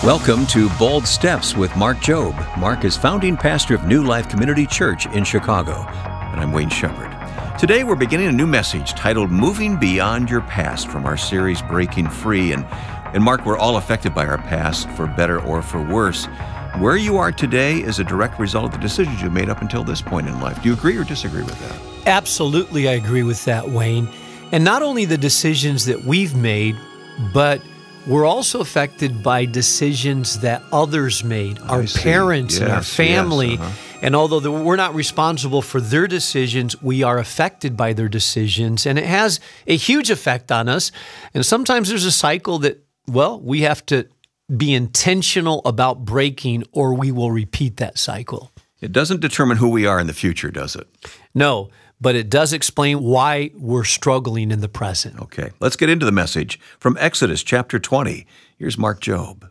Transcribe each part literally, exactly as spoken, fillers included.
Welcome to Bold Steps with Mark Jobe. Mark is founding pastor of New Life Community Church in Chicago, and I'm Wayne Shepherd. Today we're beginning a new message titled Moving Beyond Your Past from our series Breaking Free. And, and Mark, we're all affected by our past, for better or for worse. Where you are today is a direct result of the decisions you made up until this point in life. Do you agree or disagree with that? Absolutely, I agree with that, Wayne. And not only the decisions that we've made, but we're also affected by decisions that others made, our parents yes, and our family. Yes, uh-huh. And although the, we're not responsible for their decisions, we are affected by their decisions. And it has a huge effect on us. And sometimes there's a cycle that, well, we have to be intentional about breaking, or we will repeat that cycle. It doesn't determine who we are in the future, does it? No, but it does explain why we're struggling in the present. Okay, let's get into the message from Exodus chapter twenty. Here's Mark Jobe.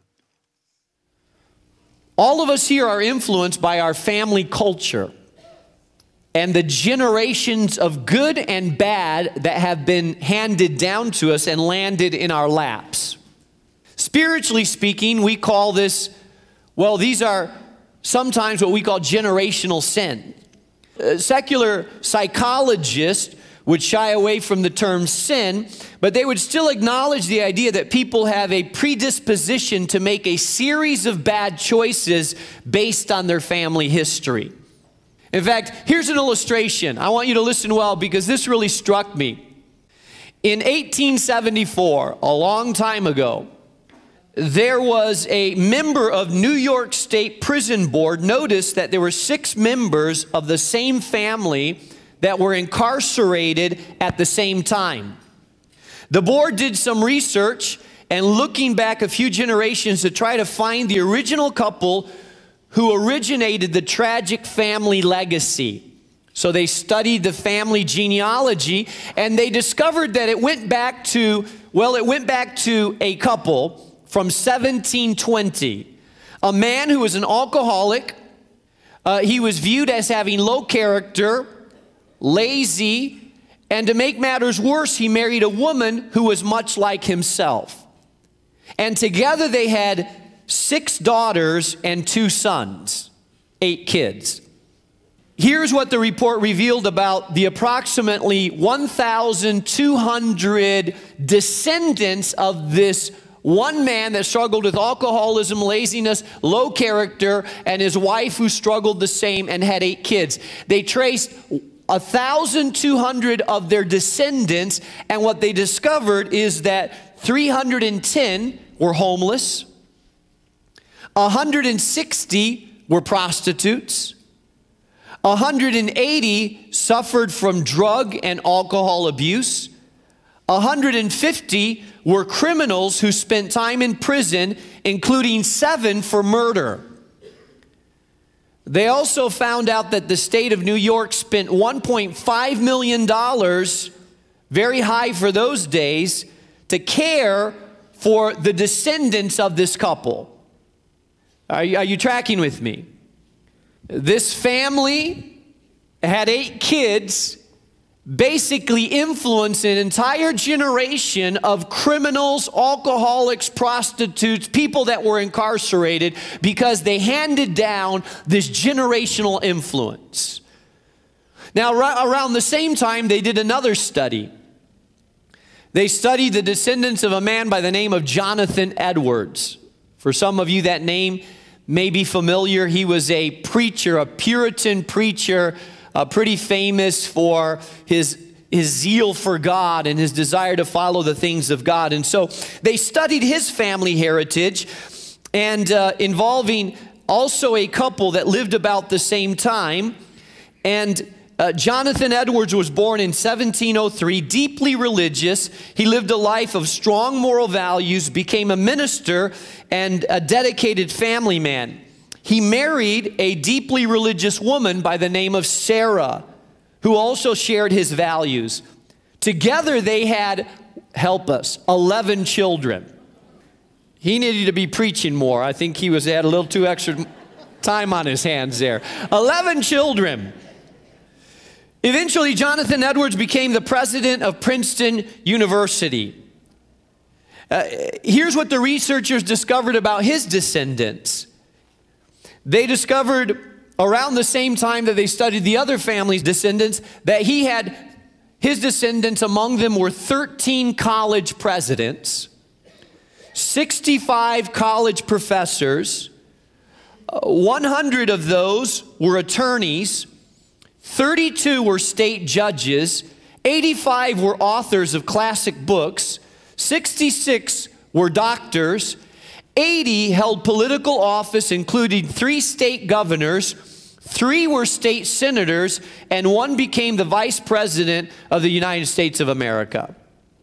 All of us here are influenced by our family culture and the generations of good and bad that have been handed down to us and landed in our laps. Spiritually speaking, we call this, well, these are sometimes what we call generational sin. Uh, secular psychologists would shy away from the term sin, but they would still acknowledge the idea that people have a predisposition to make a series of bad choices based on their family history. In fact, here's an illustration. I want you to listen well because this really struck me. In eighteen seventy-four, a long time ago, there was a member of New York State Prison Board noticed that there were six members of the same family that were incarcerated at the same time. The board did some research and looking back a few generations to try to find the original couple who originated the tragic family legacy. So they studied the family genealogy and they discovered that it went back to, well, it went back to a couple from seventeen twenty, a man who was an alcoholic. Uh, he was viewed as having low character, lazy, and to make matters worse, he married a woman who was much like himself. And together they had six daughters and two sons, eight kids. Here's what the report revealed about the approximately one thousand two hundred descendants of this one man that struggled with alcoholism, laziness, low character, and his wife who struggled the same and had eight kids. They traced one thousand two hundred of their descendants, and what they discovered is that three hundred ten were homeless, one hundred sixty were prostitutes, one hundred eighty suffered from drug and alcohol abuse, one hundred fifty were criminals who spent time in prison, including seven for murder. They also found out that the state of New York spent one point five million dollars, very high for those days, to care for the descendants of this couple. Are you, are you tracking with me? This family had eight kids, basically influenced an entire generation of criminals, alcoholics, prostitutes, people that were incarcerated because they handed down this generational influence. Now, around the same time, they did another study. They studied the descendants of a man by the name of Jonathan Edwards. For some of you, that name may be familiar. He was a preacher, a Puritan preacher, Uh, pretty famous for his, his zeal for God and his desire to follow the things of God. And so they studied his family heritage and uh, involving also a couple that lived about the same time. And uh, Jonathan Edwards was born in seventeen oh three, deeply religious. He lived a life of strong moral values, became a minister and a dedicated family man. He married a deeply religious woman by the name of Sarah, who also shared his values. Together they had, help us, eleven children. He needed to be preaching more. I think he was had a little too extra time on his hands there. eleven children. Eventually, Jonathan Edwards became the president of Princeton University. Uh, here's what the researchers discovered about his descendants. They discovered around the same time that they studied the other family's descendants that he had, his descendants, among them were thirteen college presidents, sixty-five college professors, one hundred of those were attorneys, thirty-two were state judges, eighty-five were authors of classic books, sixty-six were doctors, eighty held political office, including three state governors, three were state senators, and one became the vice president of the United States of America.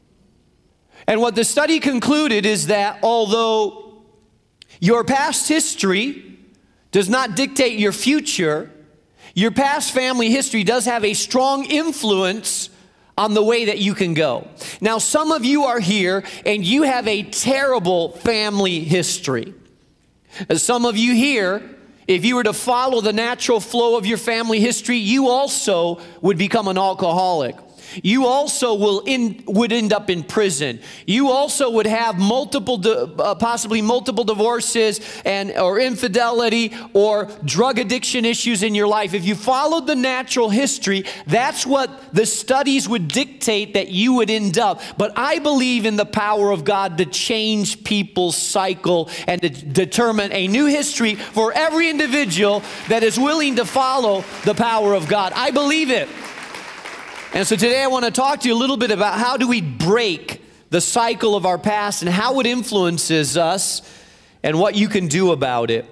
And what the study concluded is that although your past history does not dictate your future, your past family history does have a strong influence on the way that you can go. Now, some of you are here and you have a terrible family history. Some of you here, if you were to follow the natural flow of your family history, you also would become an alcoholic. You also will in, would end up in prison. You also would have multiple, uh, possibly multiple divorces and or infidelity or drug addiction issues in your life. If you followed the natural history, that's what the studies would dictate that you would end up. But I believe in the power of God to change people's cycle and to determine a new history for every individual that is willing to follow the power of God. I believe it. And so today I want to talk to you a little bit about how do we break the cycle of our past and how it influences us and what you can do about it.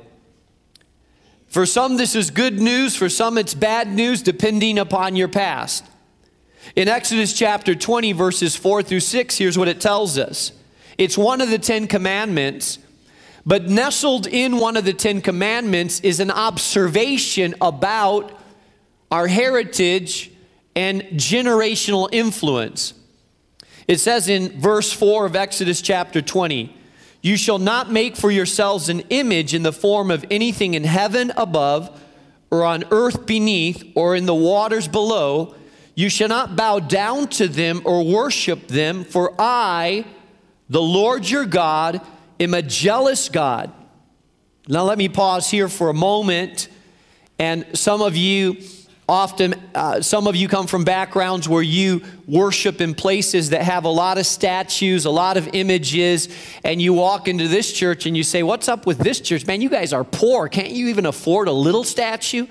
For some, this is good news. For some, it's bad news, depending upon your past. In Exodus chapter twenty, verses four through six, here's what it tells us. It's one of the Ten Commandments, but nestled in one of the Ten Commandments is an observation about our heritage and generational influence. It says in verse four of Exodus chapter twenty, "You shall not make for yourselves an image in the form of anything in heaven above, or on earth beneath, or in the waters below. You shall not bow down to them or worship them, for I, the Lord your God, am a jealous God." Now let me pause here for a moment. And some of you Often, uh, some of you come from backgrounds where you worship in places that have a lot of statues, a lot of images, and you walk into this church and you say, "What's up with this church? Man, you guys are poor. Can't you even afford a little statue?"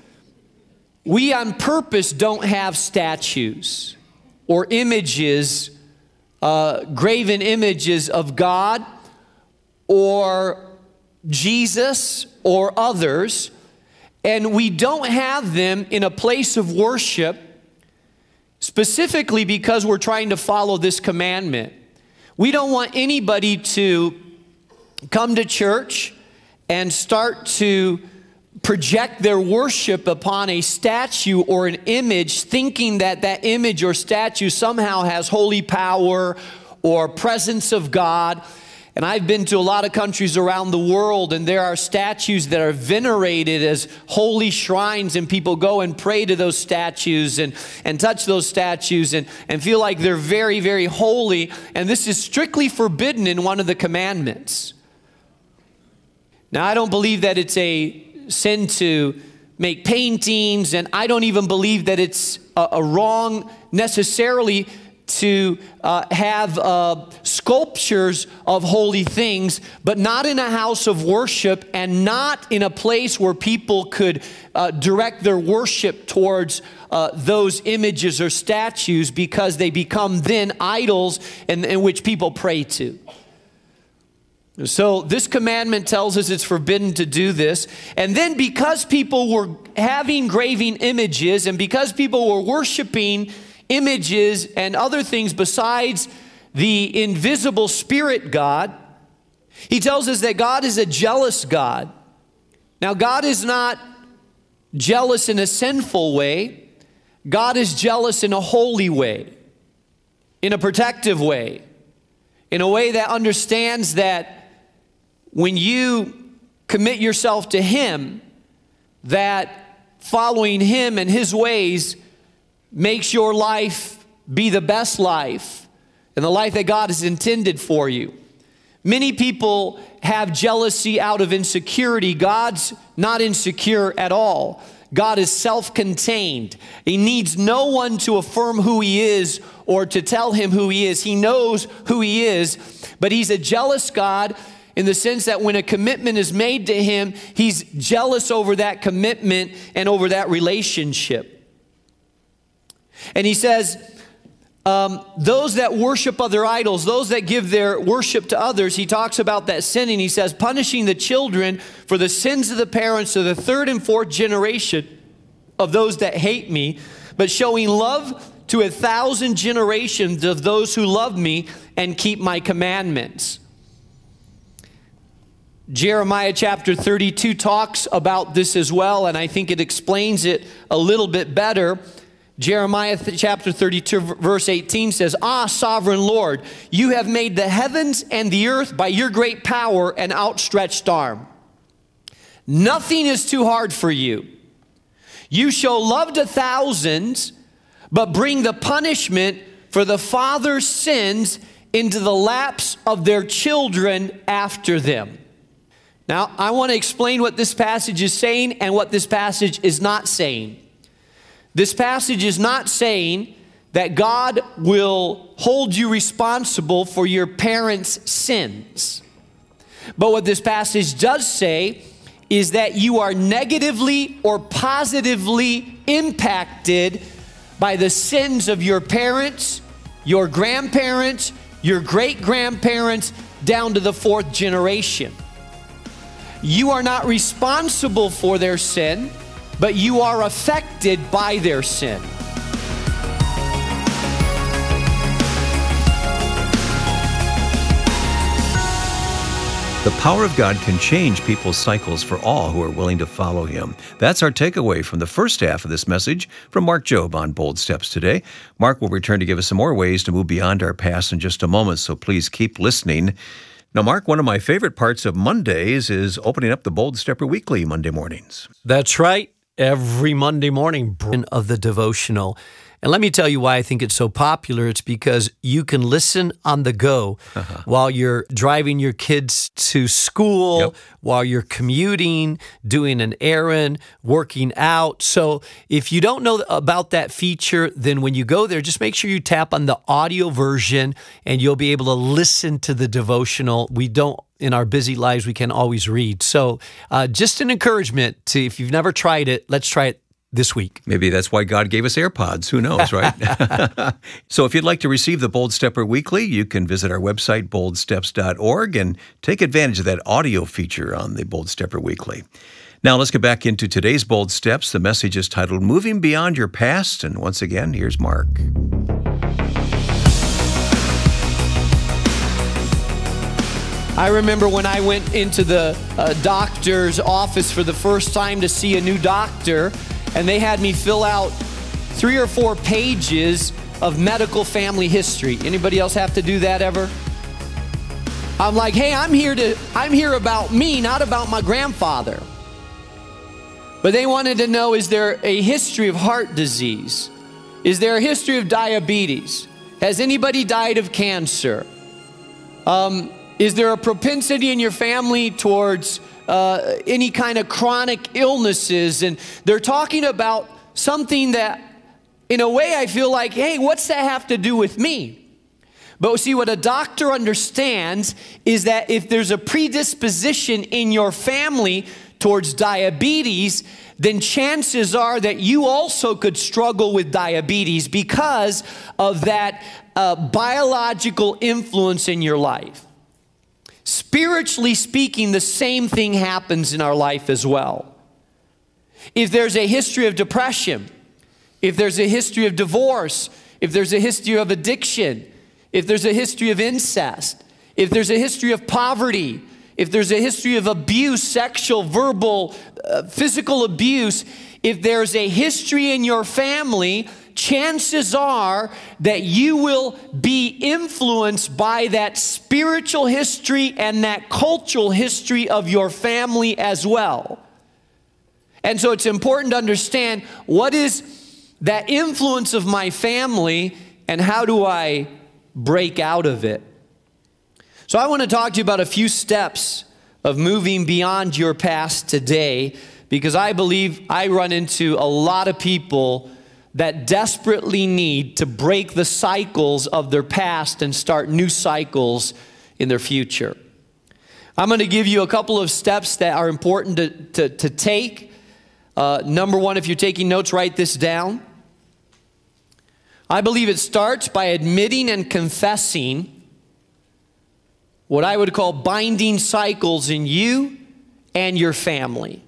We on purpose don't have statues or images, uh, graven images of God or Jesus or others. And we don't have them in a place of worship specifically because we're trying to follow this commandment. We don't want anybody to come to church and start to project their worship upon a statue or an image, thinking that that image or statue somehow has holy power or presence of God. And I've been to a lot of countries around the world, and there are statues that are venerated as holy shrines, and people go and pray to those statues and, and touch those statues and, and feel like they're very, very holy. And this is strictly forbidden in one of the commandments. Now, I don't believe that it's a sin to make paintings, and I don't even believe that it's a, a wrong necessarily to uh, have uh, sculptures of holy things, but not in a house of worship and not in a place where people could uh, direct their worship towards uh, those images or statues, because they become then idols in, in which people pray to. So this commandment tells us it's forbidden to do this. And then because people were having graven images and because people were worshiping images and other things besides the invisible spirit God, he tells us that God is a jealous God. Now, God is not jealous in a sinful way. God is jealous in a holy way, in a protective way, in a way that understands that when you commit yourself to Him, that following Him and His ways makes your life be the best life and the life that God has intended for you. Many people have jealousy out of insecurity. God's not insecure at all. God is self-contained. He needs no one to affirm who he is or to tell him who he is. He knows who he is, but he's a jealous God in the sense that when a commitment is made to him, he's jealous over that commitment and over that relationship. And he says, Um, those that worship other idols, those that give their worship to others, he talks about that sin, and he says, punishing the children for the sins of the parents to the third and fourth generation of those that hate me, but showing love to a thousand generations of those who love me and keep my commandments. Jeremiah chapter thirty-two talks about this as well, and I think it explains it a little bit better. Jeremiah chapter thirty-two verse eighteen says, Ah, sovereign Lord, you have made the heavens and the earth by your great power and outstretched arm. Nothing is too hard for you. You show love to thousands, but bring the punishment for the father's sins into the laps of their children after them. Now, I want to explain what this passage is saying and what this passage is not saying. This passage is not saying that God will hold you responsible for your parents' sins. But what this passage does say is that you are negatively or positively impacted by the sins of your parents, your grandparents, your great-grandparents, down to the fourth generation. You are not responsible for their sin, but you are affected by their sin. The power of God can change people's cycles for all who are willing to follow him. That's our takeaway from the first half of this message from Mark Jobe on Bold Steps today. Mark will return to give us some more ways to move beyond our past in just a moment, so please keep listening. Now, Mark, one of my favorite parts of Mondays is opening up the Bold Stepper Weekly Monday mornings. That's right. Every Monday morning of the devotional. And let me tell you why I think it's so popular. It's because you can listen on the go uh-huh. while you're driving your kids to school, yep. while you're commuting, doing an errand, working out. So if you don't know about that feature, then when you go there, just make sure you tap on the audio version and you'll be able to listen to the devotional. We don't In our busy lives, we can always read. So uh, just an encouragement to, if you've never tried it, let's try it this week. Maybe that's why God gave us AirPods. Who knows, right? So if you'd like to receive the Bold Stepper Weekly, you can visit our website, bold steps dot org, and take advantage of that audio feature on the Bold Stepper Weekly. Now let's get back into today's Bold Steps. The message is titled, Moving Beyond Your Past. And once again, here's Mark. I remember when I went into the uh, doctor's office for the first time to see a new doctor, and they had me fill out three or four pages of medical family history. Anybody else have to do that ever? I'm like, hey, I'm here to, I'm here about me, not about my grandfather. But they wanted to know, is there a history of heart disease? Is there a history of diabetes? Has anybody died of cancer? Um, Is there a propensity in your family towards uh, any kind of chronic illnesses? And they're talking about something that, in a way, I feel like, hey, what's that have to do with me? But see, what a doctor understands is that if there's a predisposition in your family towards diabetes, then chances are that you also could struggle with diabetes because of that uh, biological influence in your life. Spiritually speaking, the same thing happens in our life as well. If there's a history of depression, if there's a history of divorce, if there's a history of addiction, if there's a history of incest, if there's a history of poverty, if there's a history of abuse, sexual, verbal, uh, physical abuse, if there's a history in your family, chances are that you will be influenced by that spiritual history and that cultural history of your family as well. And so it's important to understand, what is that influence of my family and how do I break out of it? So I want to talk to you about a few steps of moving beyond your past today, because I believe I run into a lot of people that desperately need to break the cycles of their past and start new cycles in their future. I'm going to give you a couple of steps that are important to, to, to take. Uh, number one, if you're taking notes, write this down. I believe it starts by admitting and confessing what I would call binding cycles in you and your family.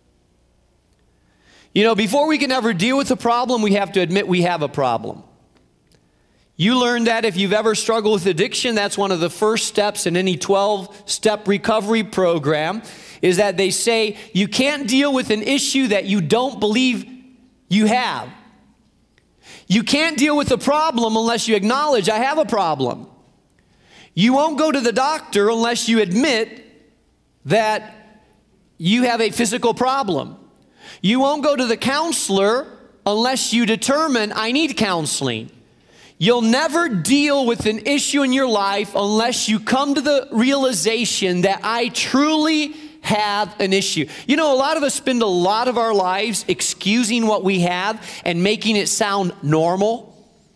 You know, before we can ever deal with a problem, we have to admit we have a problem. You learned that if you've ever struggled with addiction, that's one of the first steps in any twelve-step recovery program, is that they say you can't deal with an issue that you don't believe you have. You can't deal with a problem unless you acknowledge, I have a problem. You won't go to the doctor unless you admit that you have a physical problem. You won't go to the counselor unless you determine, I need counseling. You'll never deal with an issue in your life unless you come to the realization that I truly have an issue. You know, a lot of us spend a lot of our lives excusing what we have and making it sound normal.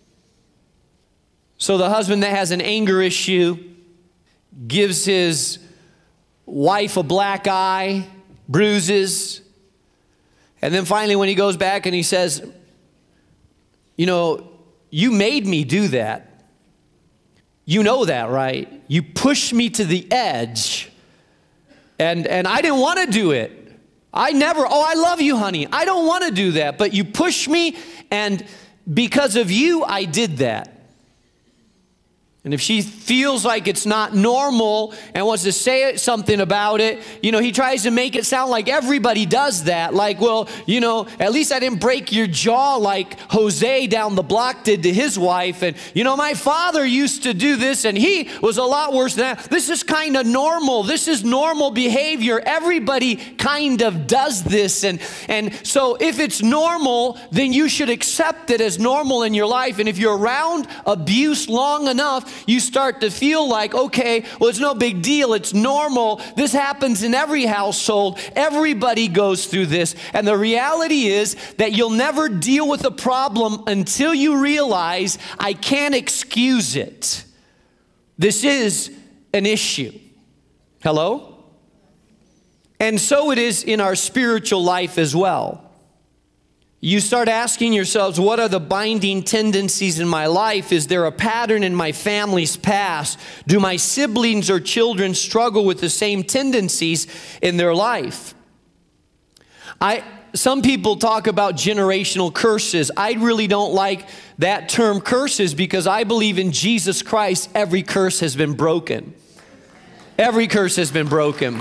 So the husband that has an anger issue gives his wife a black eye, bruises, and then finally when he goes back and he says, you know, you made me do that. You know that, right? You pushed me to the edge, and, and I didn't want to do it. I never, oh, I love you, honey. I don't want to do that, but you pushed me, and because of you, I did that. And if she feels like it's not normal and wants to say something about it, you know, he tries to make it sound like everybody does that. Like, well, you know, at least I didn't break your jaw like Jose down the block did to his wife. And, you know, my father used to do this and he was a lot worse than that. This is kind of normal. This is normal behavior. Everybody kind of does this. And, and so if it's normal, then you should accept it as normal in your life. And if you're around abuse long enough, you start to feel like, okay, well, it's no big deal. It's normal. This happens in every household. Everybody goes through this. And the reality is that you'll never deal with a problem until you realize I can't excuse it. This is an issue. Hello? And so it is in our spiritual life as well. You start asking yourselves, what are the binding tendencies in my life? Is there a pattern in my family's past? Do my siblings or children struggle with the same tendencies in their life? I, some people talk about generational curses. I really don't like that term curses because I believe in Jesus Christ, every curse has been broken. Every curse has been broken.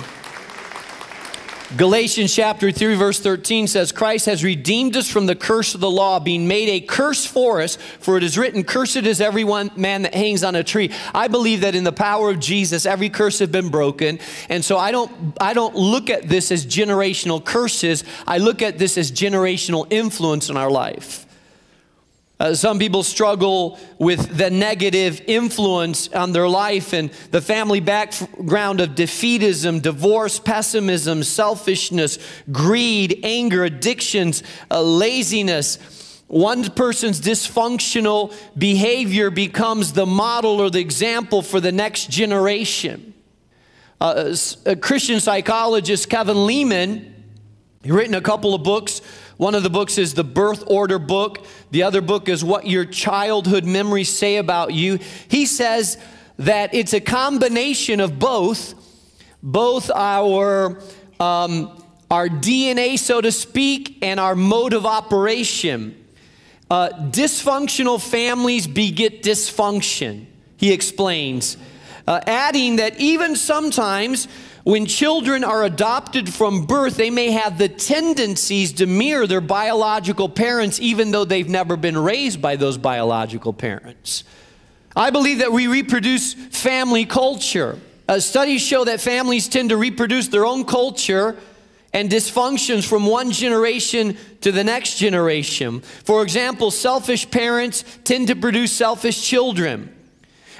Galatians chapter three verse thirteen says, Christ has redeemed us from the curse of the law, being made a curse for us, for it is written, cursed is every one man that hangs on a tree. I believe that in the power of Jesus, every curse has been broken. And so I don't, I don't look at this as generational curses. I look at this as generational influence in our life. Uh, some people struggle with the negative influence on their life and the family background of defeatism, divorce, pessimism, selfishness, greed, anger, addictions, uh, laziness. One person's dysfunctional behavior becomes the model or the example for the next generation. Uh, a Christian psychologist, Kevin Leman, he's written a couple of books. One of the books is the Birth Order book. The other book is What Your Childhood Memories Say About You. He says that it's a combination of both, both our, um, our D N A, so to speak, and our mode of operation. Uh, dysfunctional families beget dysfunction, he explains, uh, adding that even sometimes when children are adopted from birth, they may have the tendencies to mirror their biological parents, even though they've never been raised by those biological parents. I believe that we reproduce family culture. Uh, studies show that families tend to reproduce their own culture and dysfunctions from one generation to the next generation. For example, selfish parents tend to produce selfish children.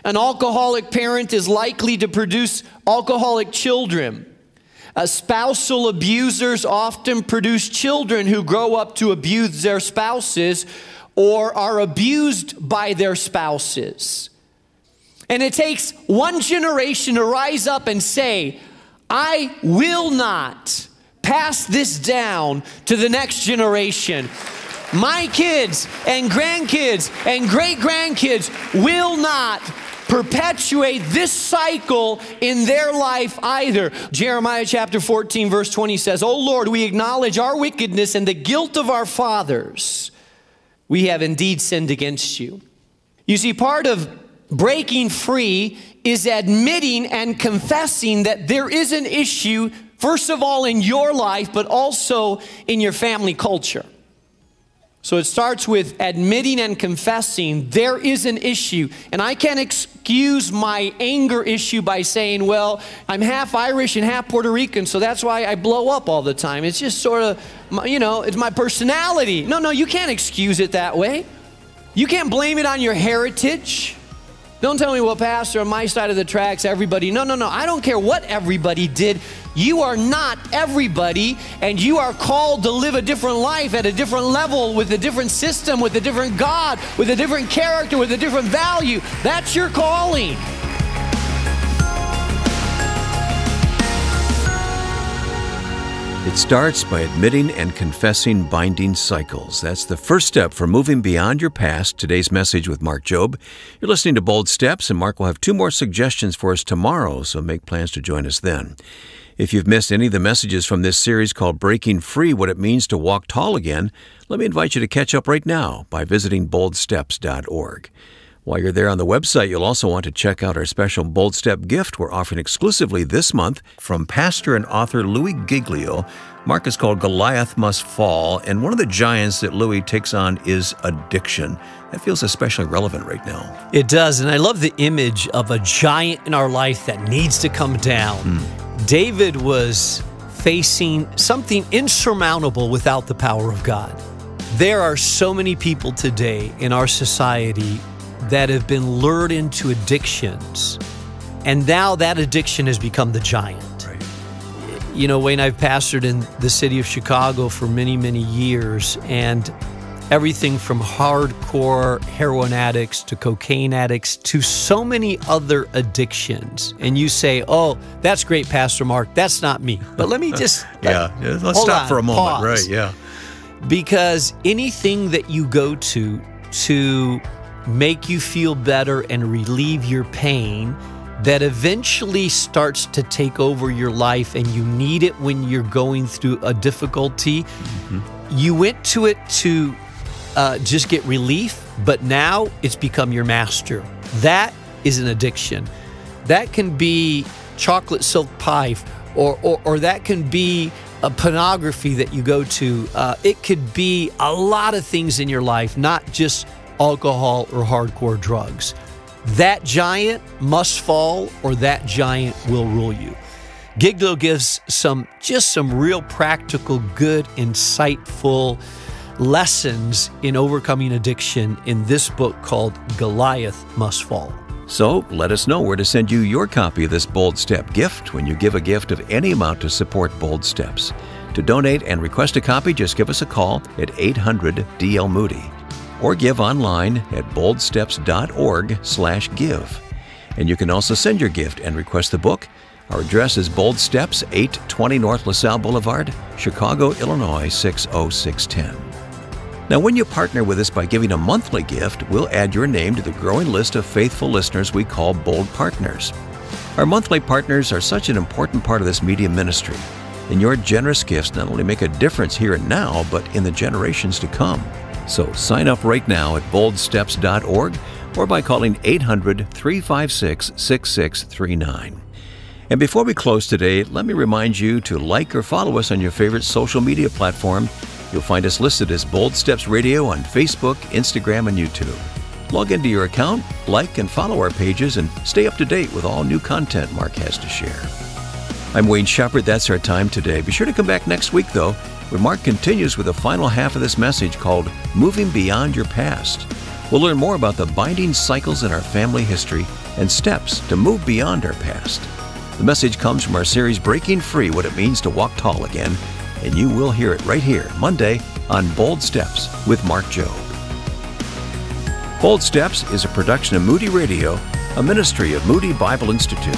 An alcoholic parent is likely to produce alcoholic children. Uh, spousal abusers often produce children who grow up to abuse their spouses or are abused by their spouses. And it takes one generation to rise up and say, I will not pass this down to the next generation. My kids and grandkids and great-grandkids will not perpetuate this cycle in their life either. Jeremiah chapter fourteen verse twenty says, O Lord, we acknowledge our wickedness and the guilt of our fathers. We have indeed sinned against you. You see, part of breaking free is admitting and confessing that there is an issue, first of all in your life, but also in your family culture. So it starts with admitting and confessing there is an issue. And I can't excuse my anger issue by saying, well, I'm half Irish and half Puerto Rican, so that's why I blow up all the time. It's just sort of, you know, it's my personality. No, no, you can't excuse it that way. You can't blame it on your heritage. Don't tell me, well, Pastor, on my side of the tracks, everybody. No, no, no. I don't care what everybody did. You are not everybody, and you are called to live a different life at a different level with a different system, with a different God, with a different character, with a different value. That's your calling. It starts by admitting and confessing binding cycles. That's the first step for moving beyond your past. Today's message with Mark Jobe. You're listening to Bold Steps, and Mark will have two more suggestions for us tomorrow, so make plans to join us then. If you've missed any of the messages from this series called Breaking Free, What It Means to Walk Tall Again, let me invite you to catch up right now by visiting bold steps dot org. While you're there on the website, you'll also want to check out our special Bold Step gift we're offering exclusively this month from pastor and author Louis Giglio. Mark is called Goliath Must Fall, and one of the giants that Louis takes on is addiction. That feels especially relevant right now. It does, and I love the image of a giant in our life that needs to come down. Mm. David was facing something insurmountable without the power of God. There are so many people today in our society that have been lured into addictions, and now that addiction has become the giant. Right. You know, Wayne, I've pastored in the city of Chicago for many, many years, and everything from hardcore heroin addicts to cocaine addicts to so many other addictions. And you say, oh, that's great, Pastor Mark. That's not me. But let me just... yeah, yeah, let's stop on, for a moment. Pause. Right, yeah. Because anything that you go to to make you feel better and relieve your pain that eventually starts to take over your life, and you need it when you're going through a difficulty. Mm-hmm. You went to it to uh, just get relief, but now it's become your master. That is an addiction. That can be chocolate silk pie, or, or, or that can be a pornography that you go to. Uh, it could be a lot of things in your life, not just alcohol or hardcore drugs. That giant must fall, or that giant will rule you. Giglio gives some, just some real practical, good, insightful lessons in overcoming addiction in this book called Goliath Must Fall. So let us know where to send you your copy of this Bold Step gift when you give a gift of any amount to support Bold Steps. To donate and request a copy, just give us a call at eight hundred D L Moody. Or give online at bold steps dot org slash give. And you can also send your gift and request the book. Our address is Bold Steps, eight twenty North LaSalle Boulevard, Chicago, Illinois, six oh six one oh. Now, when you partner with us by giving a monthly gift, we'll add your name to the growing list of faithful listeners we call Bold Partners. Our monthly partners are such an important part of this media ministry, and your generous gifts not only make a difference here and now, but in the generations to come. So sign up right now at bold steps dot org or by calling eight hundred, three five six, six six three nine. And before we close today, let me remind you to like or follow us on your favorite social media platform. You'll find us listed as Bold Steps Radio on Facebook, Instagram, and YouTube. Log into your account, like and follow our pages, and stay up to date with all new content Mark has to share. I'm Wayne Shepherd. That's our time today. Be sure to come back next week, though, where Mark continues with the final half of this message called Moving Beyond Your Past. We'll learn more about the binding cycles in our family history and steps to move beyond our past. The message comes from our series, Breaking Free, What It Means to Walk Tall Again, and you will hear it right here, Monday, on Bold Steps with Mark Jobe. Bold Steps is a production of Moody Radio, a ministry of Moody Bible Institute.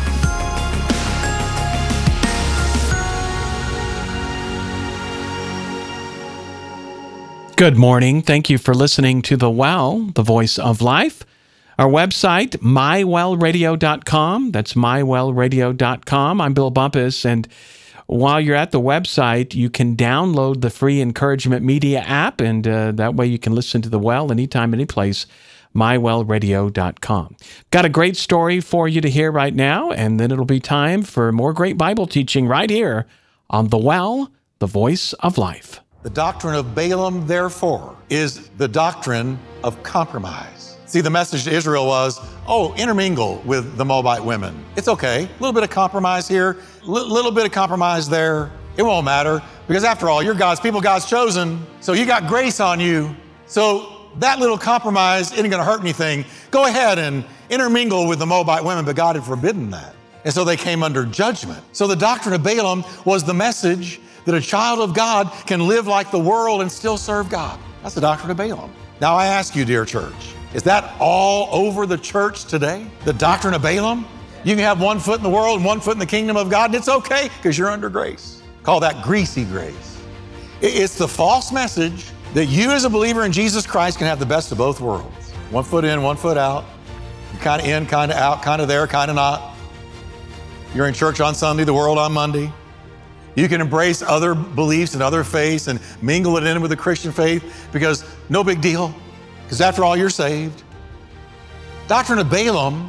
Good morning. Thank you for listening to The Well, the Voice of Life. Our website, my well radio dot com. That's my well radio dot com. I'm Bill Bumpus, and while you're at the website, you can download the free Encouragement Media app, and uh, that way you can listen to The Well anytime, anyplace, my well radio dot com. Got a great story for you to hear right now, and then it'll be time for more great Bible teaching right here on The Well, the Voice of Life. The doctrine of Balaam, therefore, is the doctrine of compromise. See, the message to Israel was, oh, intermingle with the Moabite women. It's okay. A little bit of compromise here, a li- little bit of compromise there. It won't matter, because after all, you're God's people, God's chosen, so you got grace on you. So that little compromise isn't going to hurt anything. Go ahead and intermingle with the Moabite women, but God had forbidden that. And so they came under judgment. So the doctrine of Balaam was the message that a child of God can live like the world and still serve God. That's the doctrine of Balaam. Now I ask you, dear church, is that all over the church today? The doctrine of Balaam? You can have one foot in the world and one foot in the kingdom of God, and it's okay because you're under grace. Call that greasy grace. It's the false message that you as a believer in Jesus Christ can have the best of both worlds. One foot in, one foot out. You're kind of in, kind of out, kind of there, kind of not. You're in church on Sunday, the world on Monday. You can embrace other beliefs and other faiths and mingle it in with the Christian faith because no big deal, because after all, you're saved. Doctrine of Balaam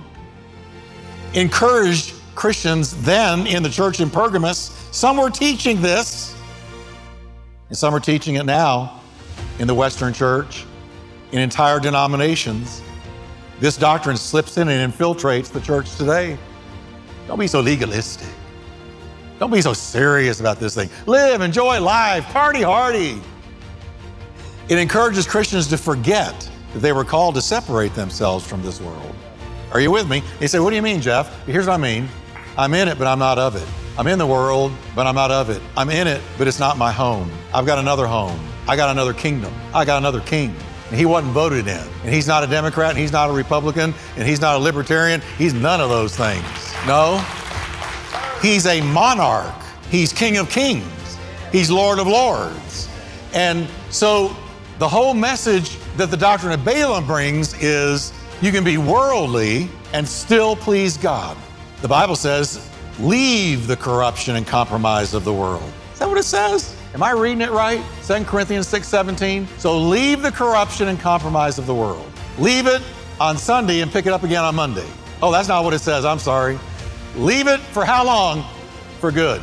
encouraged Christians then in the church in Pergamos. Some were teaching this, and some are teaching it now in the Western church, in entire denominations. This doctrine slips in and infiltrates the church today. Don't be so legalistic. Don't be so serious about this thing. Live, enjoy life, party hardy. It encourages Christians to forget that they were called to separate themselves from this world. Are you with me? You say, what do you mean, Jeff? Here's what I mean. I'm in it, but I'm not of it. I'm in the world, but I'm not of it. I'm in it, but it's not my home. I've got another home. I got another kingdom. I got another king. And he wasn't voted in. And he's not a Democrat, and he's not a Republican, and he's not a libertarian. He's none of those things. No. He's a monarch. He's King of Kings. He's Lord of Lords. And so the whole message that the doctrine of Balaam brings is you can be worldly and still please God. The Bible says, leave the corruption and compromise of the world. Is that what it says? Am I reading it right? Second Corinthians six seventeen. So leave the corruption and compromise of the world. Leave it on Sunday and pick it up again on Monday. Oh, that's not what it says. I'm sorry. Leave it for how long? For good.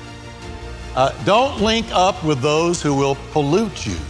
Uh, don't link up with those who will pollute you.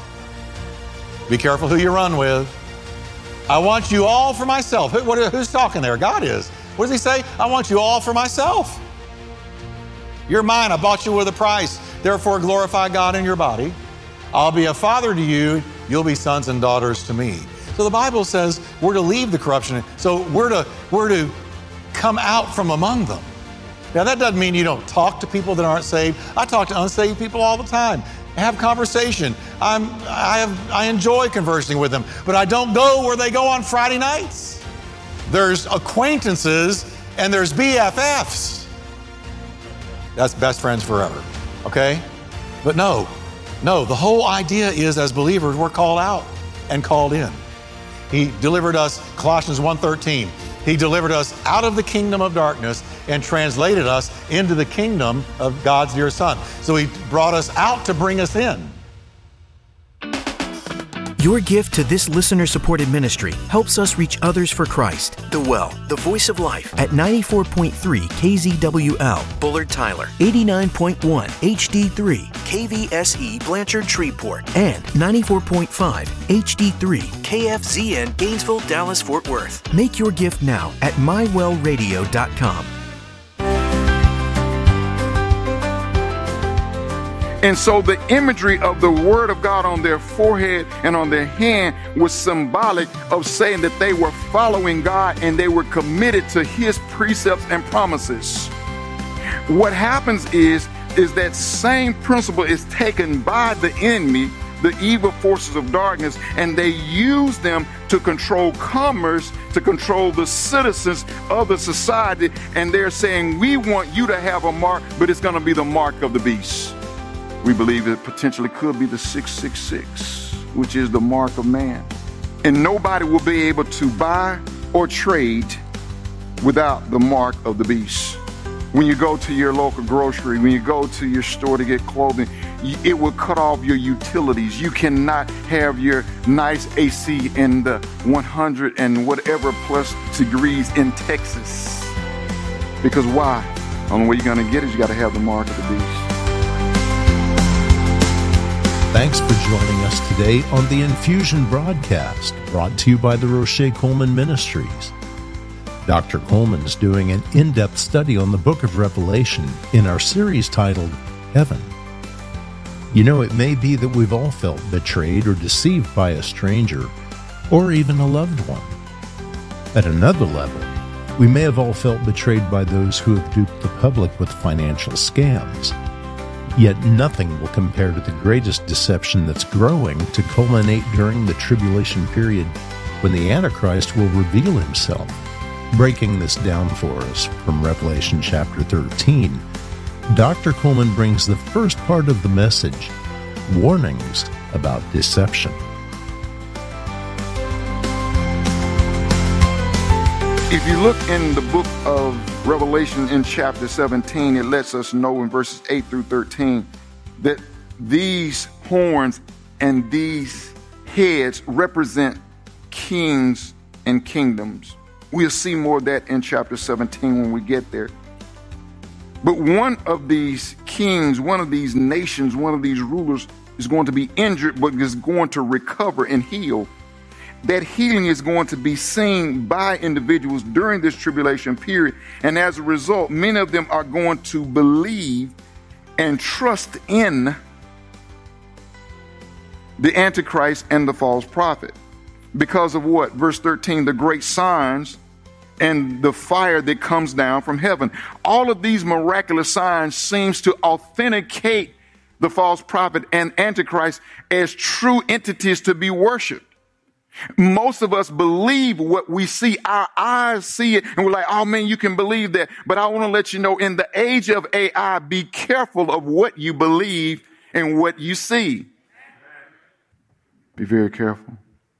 Be careful who you run with. I want you all for myself. Who, what, who's talking there? God is. What does he say? I want you all for myself. You're mine. I bought you with a price. Therefore, glorify God in your body. I'll be a father to you. You'll be sons and daughters to me. So the Bible says we're to leave the corruption. So we're to, we're to come out from among them. Now, that doesn't mean you don't talk to people that aren't saved. I talk to unsaved people all the time. I have conversation. I'm, I, have, I enjoy conversing with them, but I don't go where they go on Friday nights. There's acquaintances and there's B F Fs. That's best friends forever, okay? But no, no, the whole idea is as believers, we're called out and called in. He delivered us, Colossians one thirteen. He delivered us out of the kingdom of darkness and translated us into the kingdom of God's dear Son. So he brought us out to bring us in. Your gift to this listener-supported ministry helps us reach others for Christ. The Well, the Voice of Life at ninety-four point three K Z W L, Bullard Tyler, eighty-nine point one H D three, K V S E Blanchard Shreveport, and ninety-four point five H D three, K F Z N Gainesville, Dallas, Fort Worth. Make your gift now at my well radio dot com. And so the imagery of the word of God on their forehead and on their hand was symbolic of saying that they were following God and they were committed to his precepts and promises. What happens is, is that same principle is taken by the enemy, the evil forces of darkness, and they use them to control commerce, to control the citizens of the society. And they're saying, we want you to have a mark, but it's going to be the mark of the beast. We believe it potentially could be the six six six, which is the mark of man. And nobody will be able to buy or trade without the mark of the beast. When you go to your local grocery, when you go to your store to get clothing, it will cut off your utilities. You cannot have your nice A C in the one hundred and whatever plus degrees in Texas. Because why? The only way you're going to get it is you got to have the mark of the beast. Thanks for joining us today on the Infusion broadcast, brought to you by the Roche Coleman Ministries. Doctor Coleman's doing an in-depth study on the book of Revelation in our series titled Heaven. You know, it may be that we've all felt betrayed or deceived by a stranger, or even a loved one. At another level, we may have all felt betrayed by those who have duped the public with financial scams. Yet nothing will compare to the greatest deception that's growing to culminate during the tribulation period when the Antichrist will reveal himself. Breaking this down for us from Revelation chapter thirteen, Doctor Coleman brings the first part of the message, warnings about deception. If you look in the book of Revelation in chapter seventeen, it lets us know in verses eight through thirteen that these horns and these heads represent kings and kingdoms. We'll see more of that in chapter seventeen when we get there. But one of these kings, one of these nations, one of these rulers is going to be injured, but is going to recover and heal. That healing is going to be seen by individuals during this tribulation period. And as a result, many of them are going to believe and trust in the Antichrist and the false prophet. Because of what? Verse thirteen, the great signs and the fire that comes down from heaven. All of these miraculous signs seems to authenticate the false prophet and Antichrist as true entities to be worshiped. Most of us believe what we see. Our eyes see it and we're like, oh man, you can believe that. But I want to let you know, in the age of A I, be careful of what you believe and what you see. Be very careful.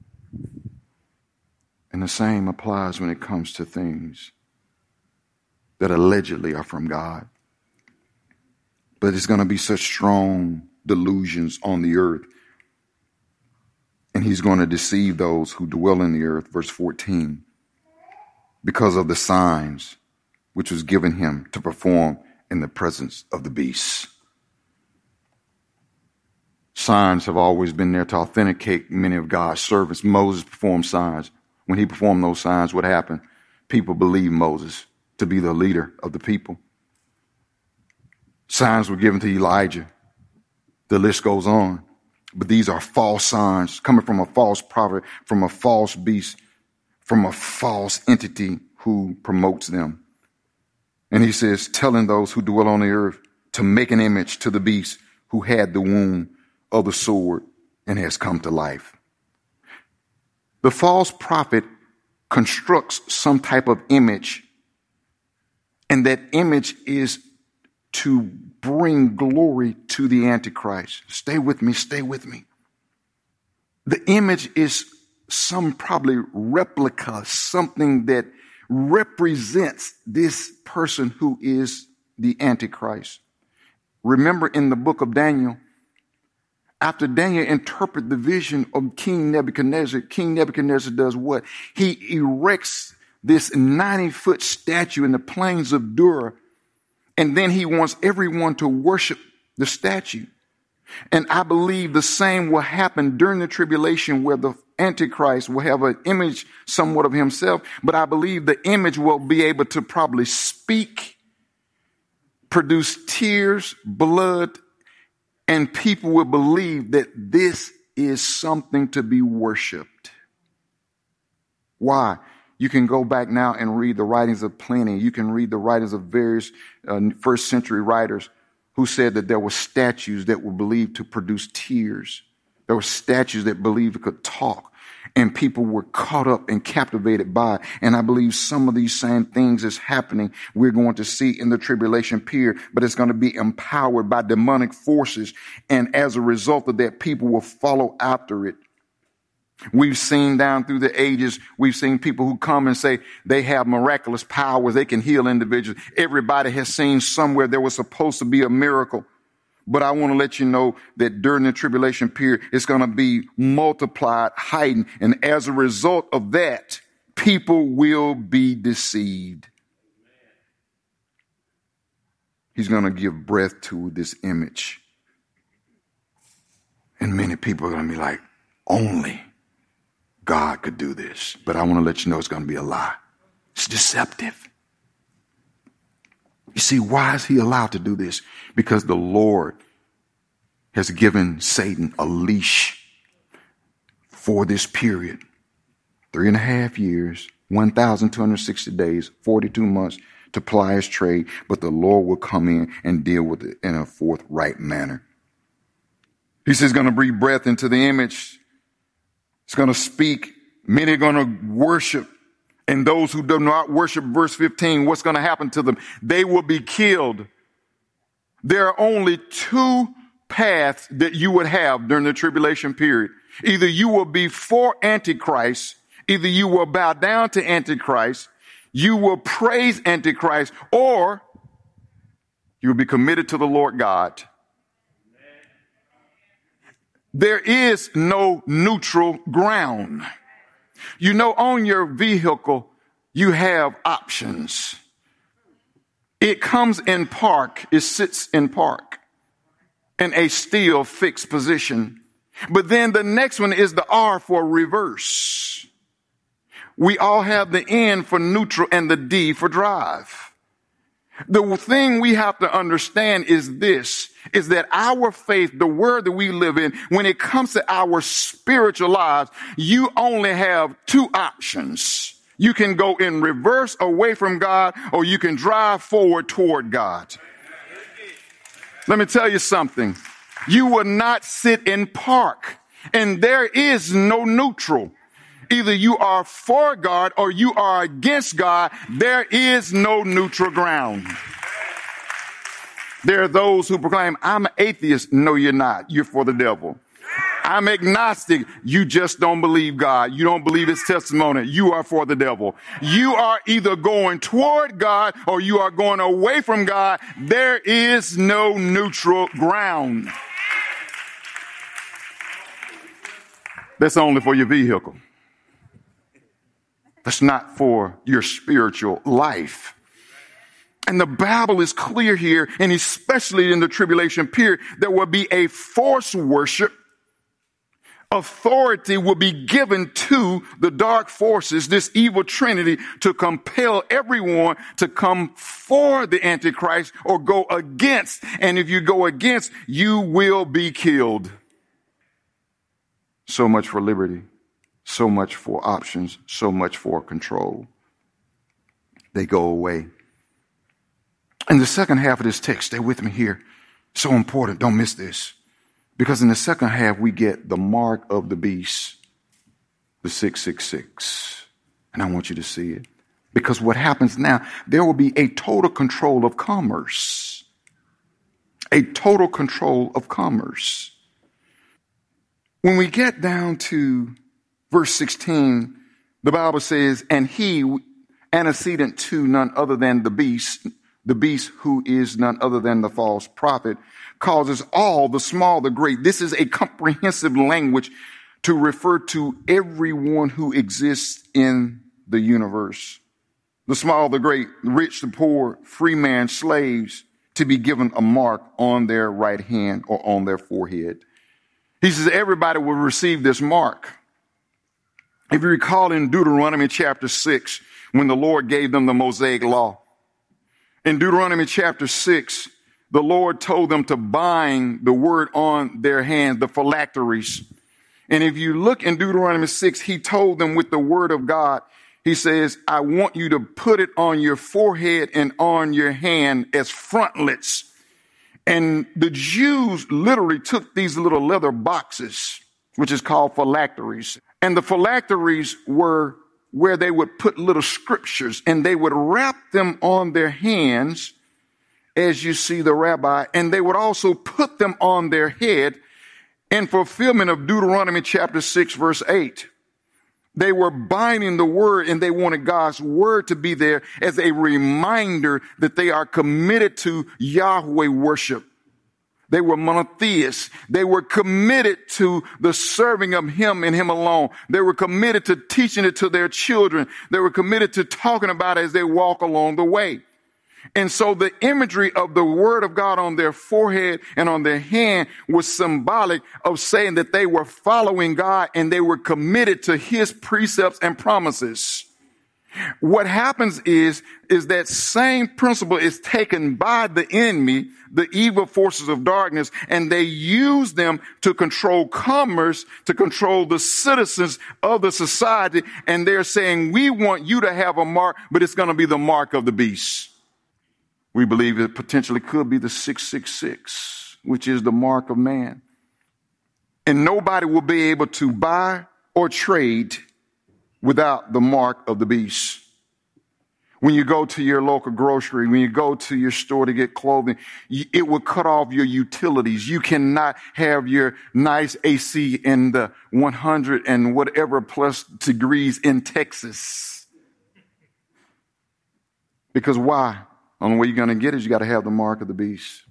And the same applies when it comes to things that allegedly are from God. But it's going to be such strong delusions on the earth. And he's going to deceive those who dwell in the earth, verse fourteen, because of the signs which was given him to perform in the presence of the beast. Signs have always been there to authenticate many of God's servants. Moses performed signs. When he performed those signs, what happened? People believed Moses to be the leader of the people. Signs were given to Elijah. The list goes on. But these are false signs coming from a false prophet, from a false beast, from a false entity who promotes them. And he says, telling those who dwell on the earth to make an image to the beast who had the wound of the sword and has come to life. The false prophet constructs some type of image, and that image is to bring glory to the Antichrist. Stay with me, stay with me. The image is some probably replica, something that represents this person who is the Antichrist. Remember in the book of Daniel, after Daniel interpreted the vision of King Nebuchadnezzar, King Nebuchadnezzar does what? He erects this ninety-foot statue in the plains of Dura, and then he wants everyone to worship the statue. And I believe the same will happen during the tribulation, where the Antichrist will have an image somewhat of himself, but I believe the image will be able to probably speak, produce tears, blood, And people will believe that this is something to be worshiped. Why? You can go back now and read the writings of Pliny. You can read the writings of various uh, first century writers who said that there were statues that were believed to produce tears. There were statues that believed could talk. And people were caught up and captivated by it. And I believe some of these same things is happening. We're going to see in the tribulation period, but it's going to be empowered by demonic forces. And as a result of that, people will follow after it. We've seen down through the ages, we've seen people who come and say they have miraculous powers. They can heal individuals. Everybody has seen somewhere there was supposed to be a miracle. But I want to let you know that during the tribulation period, it's going to be multiplied, heightened. And as a result of that, people will be deceived. He's going to give breath to this image. And many people are going to be like, only God could do this. But I want to let you know it's going to be a lie. It's deceptive. You see, why is he allowed to do this? Because the Lord has given Satan a leash for this period. Three and a half years, one thousand two hundred sixty days, forty-two months to ply his trade. But the Lord will come in and deal with it in a forthright manner. He says he's going to breathe breath into the image. He's going to speak. Many are going to worship. And those who do not worship, verse fifteen, what's going to happen to them? They will be killed. There are only two paths that you would have during the tribulation period. Either you will be for Antichrist, either you will bow down to Antichrist, you will praise Antichrist, or you will be committed to the Lord God. There is no neutral ground. You know, on your vehicle, you have options. It comes in park. It sits in park in a still fixed position. But then the next one is the R for reverse. We all have the N for neutral and the D for drive. The thing we have to understand is this, is that our faith, the word that we live in, when it comes to our spiritual lives, you only have two options. You can go in reverse away from God, or you can drive forward toward God. Let me tell you something. You will not sit in park, and there is no neutral. Either you are for God or you are against God. There is no neutral ground. There are those who proclaim, I'm an atheist. No, you're not. You're for the devil. I'm agnostic. You just don't believe God. You don't believe his testimony. You are for the devil. You are either going toward God or you are going away from God. There is no neutral ground. That's only for your vehicle. That's not for your spiritual life. And the Bible is clear here, and especially in the tribulation period, there will be a forced worship. Authority will be given to the dark forces, this evil trinity, to compel everyone to come for the Antichrist or go against. And if you go against, you will be killed. So much for liberty. So much for options, so much for control. They go away. In the second half of this text, stay with me here. So important, don't miss this. Because in the second half, we get the mark of the beast, the six six six. And I want you to see it. Because what happens now, there will be a total control of commerce. A total control of commerce. When we get down to verse sixteen, the Bible says, and he, antecedent to none other than the beast, the beast who is none other than the false prophet, causes all, the small, the great. This is a comprehensive language to refer to everyone who exists in the universe. The small, the great, the rich, the poor, free man, slaves, to be given a mark on their right hand or on their forehead. He says everybody will receive this mark. If you recall in Deuteronomy chapter six, when the Lord gave them the Mosaic law, in Deuteronomy chapter six, the Lord told them to bind the word on their hands, the phylacteries. And if you look in Deuteronomy six, he told them with the word of God, he says, I want you to put it on your forehead and on your hand as frontlets. And the Jews literally took these little leather boxes, which is called phylacteries. And the phylacteries were where they would put little scriptures, and they would wrap them on their hands, as you see the rabbi, and they would also put them on their head in fulfillment of Deuteronomy chapter six, verse eight. They were binding the word, and they wanted God's word to be there as a reminder that they are committed to Yahweh worship. They were monotheists. They were committed to the serving of him and him alone. They were committed to teaching it to their children. They were committed to talking about it as they walk along the way. And so the imagery of the word of God on their forehead and on their hand was symbolic of saying that they were following God and they were committed to his precepts and promises. What happens is, is that same principle is taken by the enemy, the evil forces of darkness, and they use them to control commerce, to control the citizens of the society. And they're saying, we want you to have a mark, but it's going to be the mark of the beast. We believe it potentially could be the six six six, which is the mark of man. And nobody will be able to buy or trade without the mark of the beast. When you go to your local grocery, when you go to your store to get clothing, it will cut off your utilities. You cannot have your nice A C in the one hundred and whatever plus degrees in Texas. Because why? The only way you're going to get it is you got to have the mark of the beast.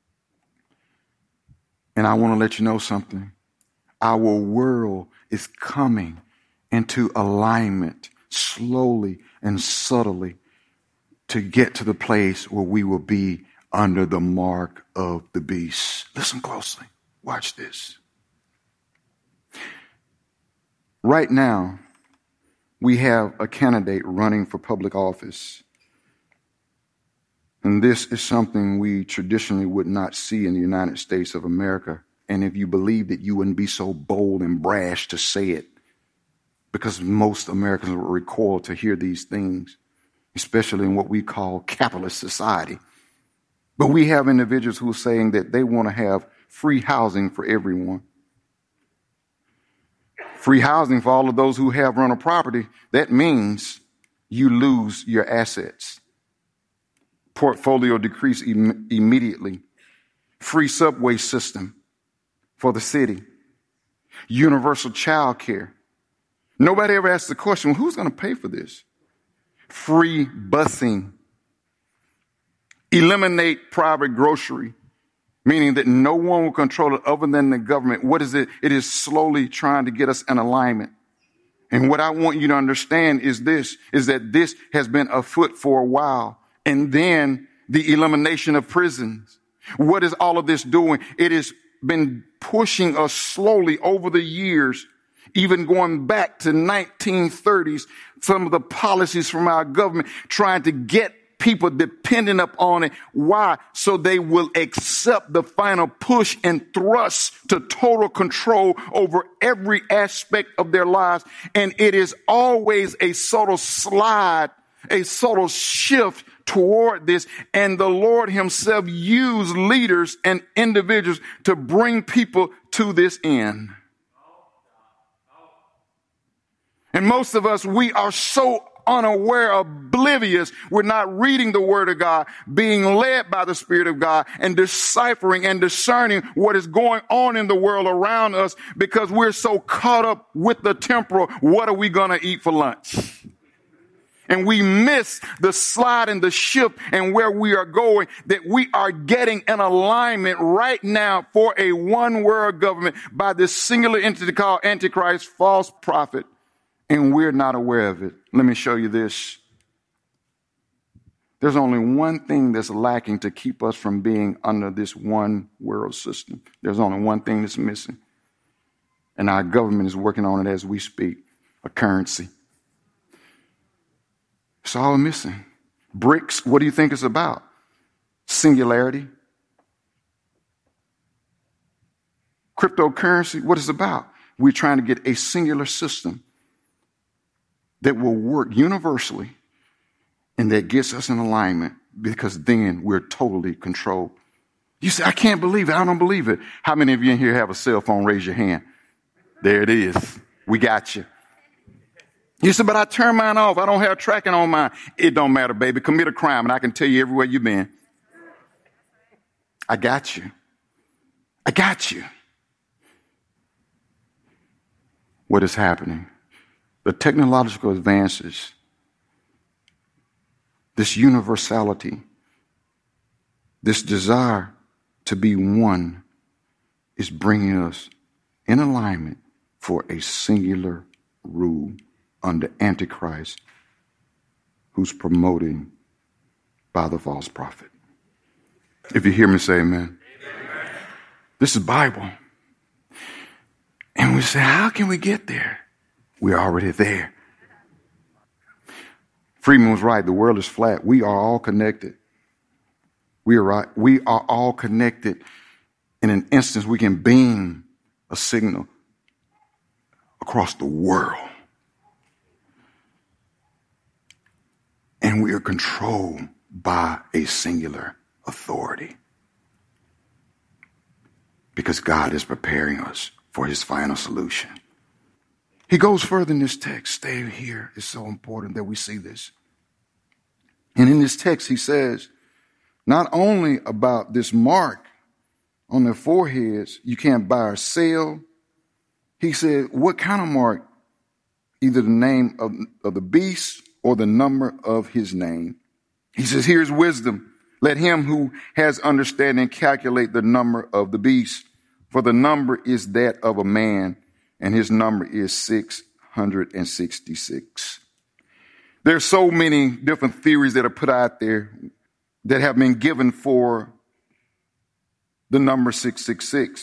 And I want to let you know something. Our world is coming into alignment slowly and subtly to get to the place where we will be under the mark of the beast. Listen closely. Watch this. Right now, we have a candidate running for public office. And this is something we traditionally would not see in the United States of America. And if you believed it, you wouldn't be so bold and brash to say it, because most Americans would recoil to hear these things, especially in what we call capitalist society. But we have individuals who are saying that they want to have free housing for everyone. Free housing for all of those who have rental property. That means you lose your assets. Portfolio decrease im- immediately. Free subway system for the city. Universal child care. Nobody ever asked the question, well, who's going to pay for this? Free busing. Eliminate private grocery, meaning that no one will control it other than the government. What is it? It is slowly trying to get us in alignment. And what I want you to understand is this, is that this has been afoot for a while. And then the elimination of prisons. What is all of this doing? It has been pushing us slowly over the years, even going back to nineteen thirties, some of the policies from our government trying to get people dependent upon it. Why? So they will accept the final push and thrust to total control over every aspect of their lives. And it is always a subtle slide, a subtle shift toward this. And the Lord himself used leaders and individuals to bring people to this end. And most of us, we are so unaware, oblivious. We're not reading the word of God, being led by the Spirit of God, and deciphering and discerning what is going on in the world around us, because we're so caught up with the temporal. What are we going to eat for lunch? And we miss the slide and the shift and where we are going, that we are getting an alignment right now for a one world government by this singular entity called Antichrist, false prophet. And we're not aware of it. Let me show you this. There's only one thing that's lacking to keep us from being under this one world system. There's only one thing that's missing. And our government is working on it as we speak. A currency. It's all missing. BRICS, what do you think it's about? Singularity, Cryptocurrency, what it's about? We're trying to get a singular system that will work universally and that gets us in alignment, because then we're totally controlled. You say, I can't believe it. I don't believe it. How many of you in here have a cell phone? Raise your hand. There it is. We got you. You said, but I turn mine off. I don't have tracking on mine. It don't matter, baby. Commit a crime and I can tell you everywhere you've been. I got you. I got you. What is happening? The technological advances, this universality, this desire to be one is bringing us in alignment for a singular rule under Antichrist, who's promoting by the false prophet. If you hear me say amen. Amen. This is Bible. And we say, how can we get there? We're already there. Freeman was right. The world is flat. We are all connected. We are right. We are all connected. In an instance, we can beam a signal across the world. And we are controlled by a singular authority. Because God is preparing us for his final solution. He goes further in this text. Stay here. It's so important that we see this. And in this text, he says, not only about this mark on their foreheads, you can't buy or sell. He said, what kind of mark? Either the name of, of the beast or the number of his name. He says, here's wisdom. Let him who has understanding calculate the number of the beast, for the number is that of a man, and his number is six hundred sixty-six. There's so many different theories that are put out there that have been given for the number six six six.